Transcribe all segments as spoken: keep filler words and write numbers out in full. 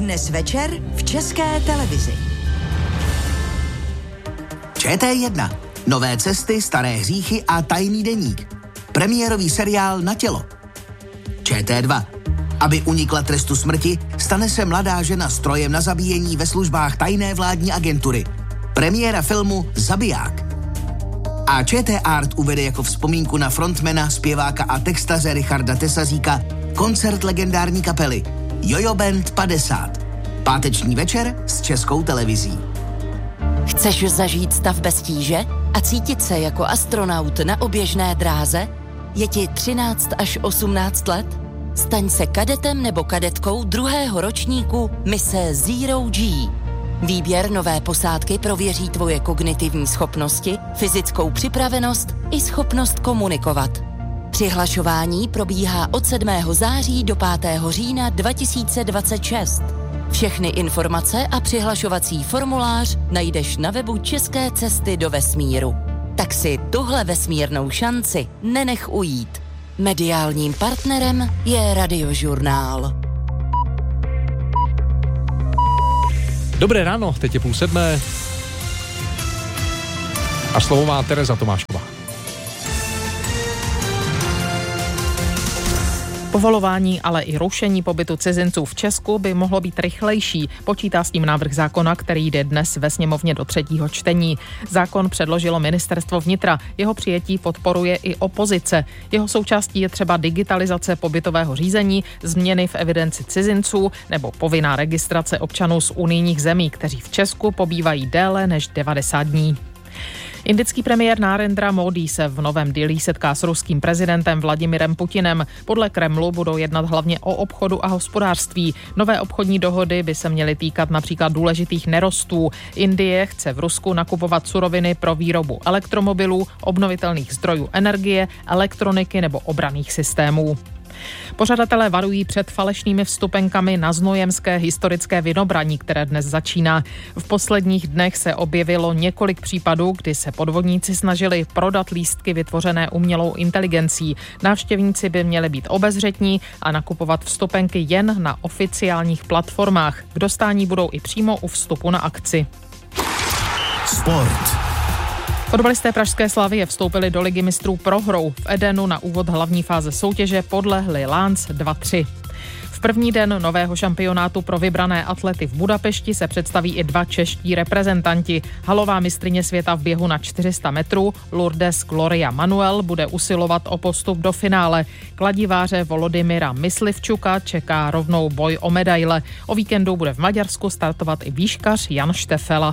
Dnes večer v České televizi. Č T jedna. Nové cesty, staré hříchy a tajný deník. Premiérový seriál Na tělo. Č T dva. Aby unikla trestu smrti, stane se mladá žena strojem na zabíjení ve službách tajné vládní agentury. Premiéra filmu Zabiják. A Č T Art uvede jako vzpomínku na frontmana, zpěváka a textaře Richarda Tesazíka koncert legendární kapely Jojo Band padesát. Páteční večer s Českou televizí. Chceš zažít stav bez tíže a cítit se jako astronaut na oběžné dráze? Je ti třináct až osmnáct let? Staň se kadetem nebo kadetkou druhého ročníku mise Zero G. Výběr nové posádky prověří tvoje kognitivní schopnosti, fyzickou připravenost i schopnost komunikovat. Přihlašování probíhá od sedmého září do pátého října dva tisíce dvacet šest. Všechny informace a přihlašovací formulář najdeš na webu České cesty do vesmíru. Tak si tuhle vesmírnou šanci nenech ujít. Mediálním partnerem je Radiožurnál. Dobré ráno, teď je půl sedmé. A slovo má Tereza Tomášková. Povolování, ale i rušení pobytu cizinců v Česku by mohlo být rychlejší. Počítá s tím návrh zákona, který jde dnes ve sněmovně do třetího čtení. Zákon předložilo ministerstvo vnitra. Jeho přijetí podporuje i opozice. Jeho součástí je třeba digitalizace pobytového řízení, změny v evidenci cizinců nebo povinná registrace občanů z unijních zemí, kteří v Česku pobývají déle než devadesát dní. Indický premiér Narendra Modi se v Novém Dillí setká s ruským prezidentem Vladimirem Putinem. Podle Kremlu budou jednat hlavně o obchodu a hospodářství. Nové obchodní dohody by se měly týkat například důležitých nerostů. Indie chce v Rusku nakupovat suroviny pro výrobu elektromobilů, obnovitelných zdrojů energie, elektroniky nebo obranných systémů. Pořadatelé varují před falešnými vstupenkami na znojemské historické Vinobraní, které dnes začíná. V posledních dnech se objevilo několik případů, kdy se podvodníci snažili prodat lístky vytvořené umělou inteligencí. Návštěvníci by měli být obezřetní a nakupovat vstupenky jen na oficiálních platformách. K dostání budou i přímo u vstupu na akci. Sport. Fotbalisté pražské Slavie vstoupili do Ligy mistrů prohrou. V Edenu na úvod hlavní fáze soutěže podlehli Lans dva tři. V první den nového šampionátu pro vybrané atlety v Budapešti se představí i dva čeští reprezentanti. Halová mistryně světa v běhu na čtyři sta metrů Lourdes Gloria Manuel bude usilovat o postup do finále. Kladiváře Volodymyra Myslivčuka čeká rovnou boj o medaile. O víkendu bude v Maďarsku startovat i výškař Jan Štefela.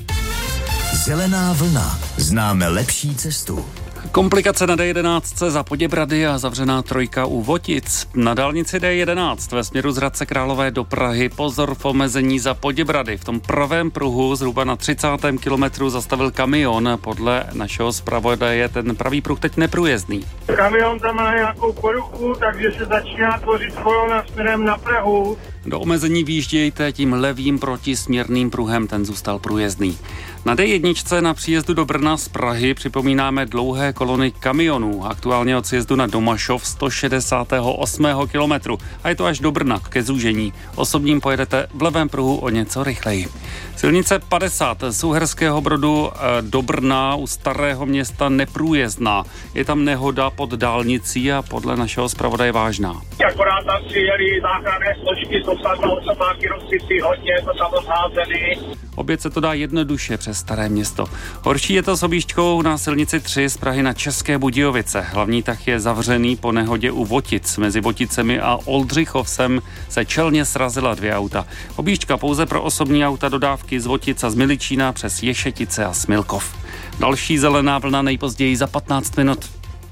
Zelená vlna. Známe lepší cestu. Komplikace na D jedenáct za Poděbrady a zavřená trojka u Votic. Na dálnici D jedenáct ve směru z Hradce Králové do Prahy pozor v omezení za Poděbrady. V tom pravém pruhu zhruba na třicátém kilometru zastavil kamion. Podle našeho zpravodaje ten pravý pruh teď neprůjezdný. Kamion tam má nějakou poruchu, takže se začíná tvořit kolona směrem na Prahu. Do omezení výjíždějte tím levým protisměrným pruhem, ten zůstal průjezdný. Na D jedna na příjezdu do Brna z Prahy připomínáme dlouhé kolony kamionů, aktuálně od sjezdu na Domašov sto šedesátého osmého kilometru a je to až do Brna ke zúžení. Osobním pojedete v levém pruhu o něco rychleji. Silnice padesát z Uherského Brodu do Brna u Starého Města neprůjezdná. Je tam nehoda pod dálnicí a podle našeho zpravodaje vážná. Akorát tam přijeli záchranné složky, to jsou osobáky rozsypy, hodně to tam rozházeli. Obět se to dá jednoduše přes Staré Město. Horší je to s objížďkou na silnici tři z Prahy na České Budějovice. Hlavní tah je zavřený po nehodě u Votic. Mezi Voticemi a Oldřichovcem se čelně srazila dvě auta. Objížďka pouze pro osobní auta, dodávky z Votic a z Miličína přes Ješetice a Smilkov. Další zelená vlna nejpozději za patnáct minut.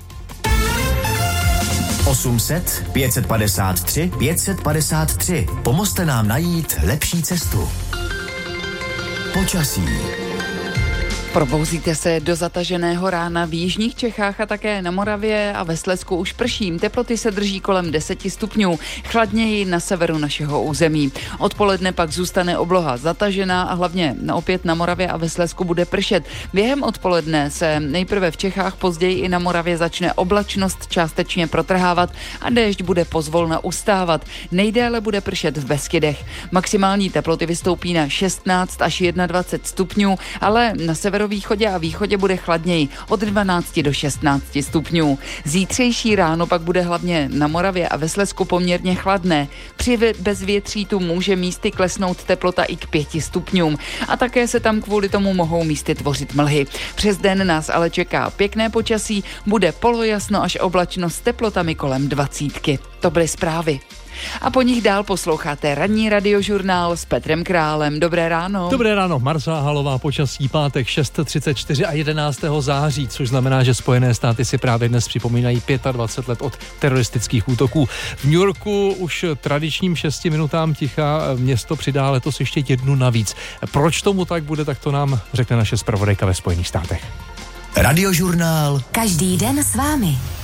osm set pět set padesát tři pět set padesát tři. Pomozte nám najít lepší cestu. Počasí. Probouzíte se do zataženého rána v jižních Čechách a také na Moravě a ve Slezsku už prší. Teploty se drží kolem deseti stupňů, chladněji na severu našeho území. Odpoledne pak zůstane obloha zatažená a hlavně opět na Moravě a ve Slezsku bude pršet. Během odpoledne se nejprve v Čechách, později i na Moravě začne oblačnost částečně protrhávat a déšť bude pozvolna ustávat. Nejdéle bude pršet v Beskydech. Maximální teploty vystoupí na šestnáct až dvacet jedna stupňů, ale na severovýchodě a východě bude chladněji od dvanáct do šestnáct stupňů. Zítřejší ráno pak bude hlavně na Moravě a ve Slezsku poměrně chladné. Při bezvětřítu může místy klesnout teplota i k pěti stupňům a také se tam kvůli tomu mohou místy tvořit mlhy. Přes den nás ale čeká pěkné počasí, bude polojasno až oblačno s teplotami kolem dvacítky. To byly zprávy. A po nich dál posloucháte ranní radiožurnál s Petrem Králem. Dobré ráno. Dobré ráno, Marza Halová, počasí pátek šest třicet čtyři a jedenáctého září, což znamená, že Spojené státy si právě dnes připomínají dvacet pět let od teroristických útoků. V New Yorku už tradičním šesti minutám ticha město přidá letos ještě jednu navíc. Proč tomu tak bude, tak to nám řekne naše zpravodajka ve Spojených státech. Radiožurnál. Každý den s vámi.